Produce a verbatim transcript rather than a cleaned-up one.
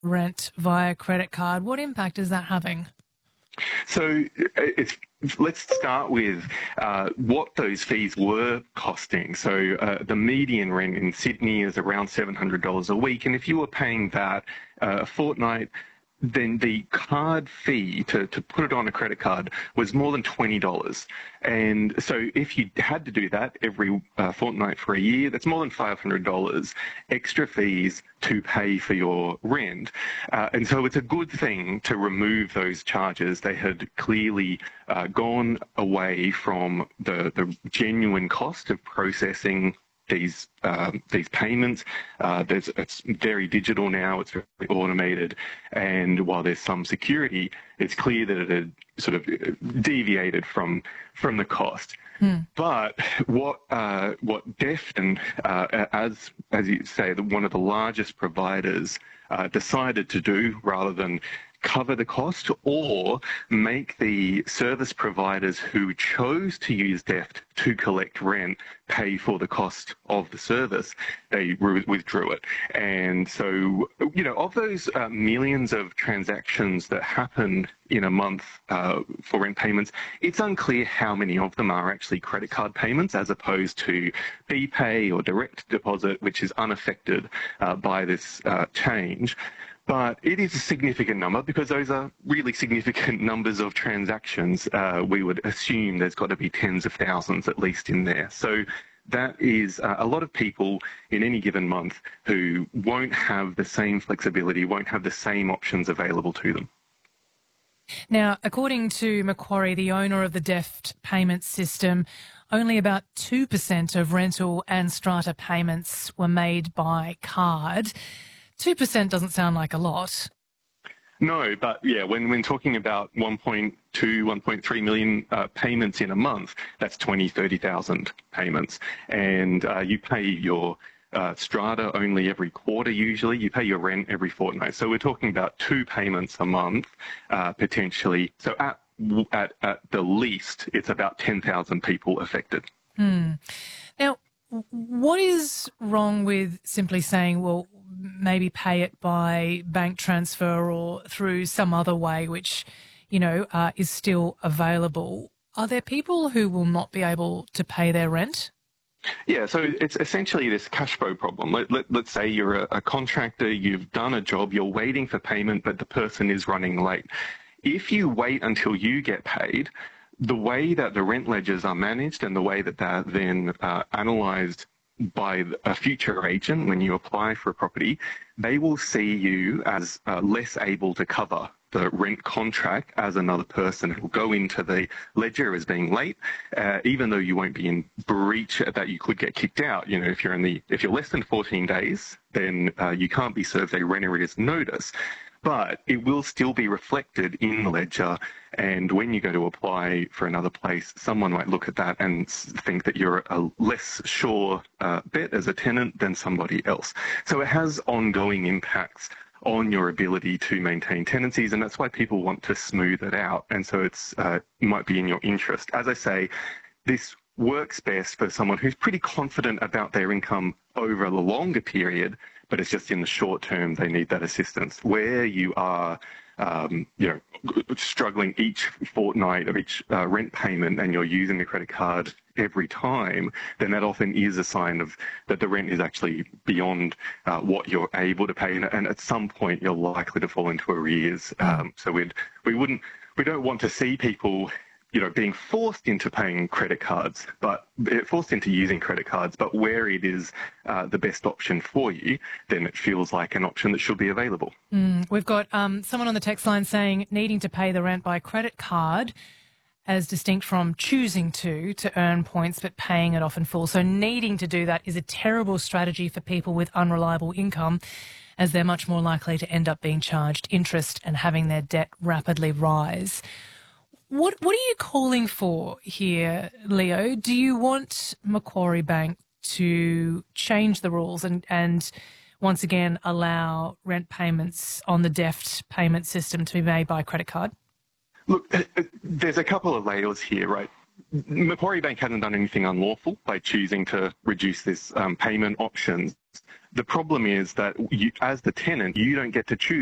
rent via credit card. What impact is that having? So it's, let's start with uh, what those fees were costing. So uh, the median rent in Sydney is around seven hundred dollars a week. And if you were paying that uh, a fortnight, then the card fee to, to put it on a credit card was more than twenty dollars. And so if you had to do that every uh, fortnight for a year, that's more than five hundred dollars extra fees to pay for your rent. Uh, and so it's a good thing to remove those charges. They had clearly uh, gone away from the, the genuine cost of processing these uh, these payments. Uh, there's, it's very digital now, it's very automated, and while there's some security, it's clear that it had sort of deviated from from the cost. Hmm. But what uh, what Defton, uh, as as you say, the, one of the largest providers, uh, decided to do, rather than cover the cost or make the service providers who chose to use Deft to collect rent pay for the cost of the service, they withdrew it. And so, you know, of those uh, millions of transactions that happen in a month uh, for rent payments, it's unclear how many of them are actually credit card payments as opposed to BPay or direct deposit, which is unaffected uh, by this uh, change. But it is a significant number because those are really significant numbers of transactions. Uh, we would assume there's got to be tens of thousands at least in there. So that is uh, a lot of people in any given month who won't have the same flexibility, won't have the same options available to them. Now, according to Macquarie, the owner of the Deft payment system, only about two percent of rental and strata payments were made by card. two percent doesn't sound like a lot. No, but yeah, when, when talking about one point two, one point three million uh, payments in a month, that's twenty, thirty thousand payments. And uh, you pay your uh, strata only every quarter usually. You pay your rent every fortnight. So we're talking about two payments a month, uh, potentially. So at, at, at the least, it's about ten thousand people affected. Hmm. Now, what is wrong with simply saying, well, maybe pay it by bank transfer or through some other way which, you know, uh, is still available? Are there people who will not be able to pay their rent? Yeah, so it's essentially this cash flow problem. Let, let, let's say you're a, a contractor, you've done a job, you're waiting for payment, but the person is running late. If you wait until you get paid, the way that the rent ledgers are managed and the way that they're then uh, analysed by a future agent when you apply for a property, they will see you as uh, less able to cover the rent contract as another person. It will go into the ledger as being late, uh, even though you won't be in breach that you could get kicked out. You know, if you're in the if you're less than fourteen days, then uh, you can't be served a rent arrears notice. But it will still be reflected in the ledger, and when you go to apply for another place, someone might look at that and think that you're a less sure uh, bet as a tenant than somebody else. So it has ongoing impacts on your ability to maintain tenancies, and that's why people want to smooth it out. And so it's uh, might be in your interest. As I say, this works best for someone who's pretty confident about their income over the longer period, but it's just in the short term they need that assistance. Where you are, um, you know, struggling each fortnight of each uh, rent payment, and you're using the credit card every time, then that often is a sign of that the rent is actually beyond uh, what you're able to pay, and, and at some point you're likely to fall into arrears. Um, so we'd we wouldn't we don't want to see people, you know, being forced into paying credit cards, but forced into using credit cards, but where it is uh, the best option for you, then it feels like an option that should be available. Mm, we've got um, someone on the text line saying needing to pay the rent by credit card as distinct from choosing to, to earn points, but paying it off in full. So needing to do that is a terrible strategy for people with unreliable income, as they're much more likely to end up being charged interest and having their debt rapidly rise. What what are you calling for here, Leo? Do you want Macquarie Bank to change the rules and, and once again allow rent payments on the Deft payment system to be made by credit card? Look, there's a couple of layers here, right? Macquarie Bank hasn't done anything unlawful by choosing to reduce this um, payment options. The problem is that you, as the tenant, you don't get to choose